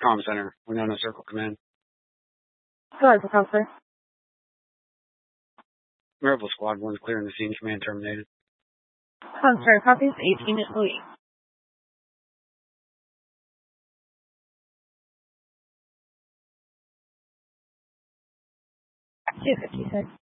Comm Center, Winona Circle Command. Hello, Counselor. Miracle Squad 1 clearing the scene. Command terminated. Counselor, copies 18 at Louis. 256.